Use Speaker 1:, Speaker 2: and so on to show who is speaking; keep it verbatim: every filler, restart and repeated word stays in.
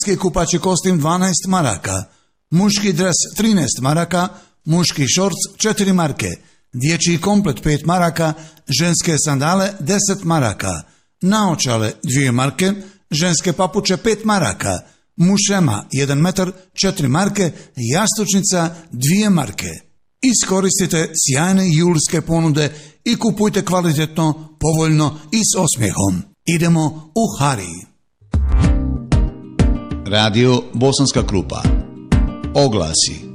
Speaker 1: kupaći kostim dvanaest maraka, muški dres trinaest maraka, muški šorc četiri marke, dječji komplet pet maraka, ženske sandale deset maraka, naočale dvije marke, ženske papuče pet maraka, mušema jedan metar četiri marke, jastučnica dvije marke. Iskoristite sjajne julske ponude i kupujte kvalitetno, povoljno i s osmijehom. Idemo u Hari.
Speaker 2: Radio Bosanska Krupa. Oglasi.